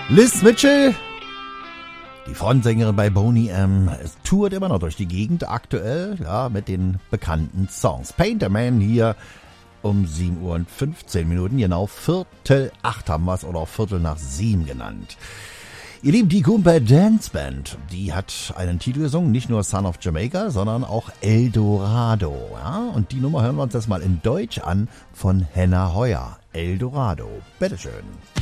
Liz Mitchell, die Frontsängerin bei Boney M, tourt immer noch durch die Gegend aktuell, ja, mit den bekannten Songs. Painter Man hier um 7:15 Uhr, genau 7:45 haben wir es, oder auch 7:15 genannt. Ihr Lieben, die Goomba Dance Band, die hat einen Titel gesungen, nicht nur Son of Jamaica, sondern auch El Dorado. Ja? Und die Nummer hören wir uns das mal in Deutsch an von Henna Heuer. El Dorado. Bitteschön.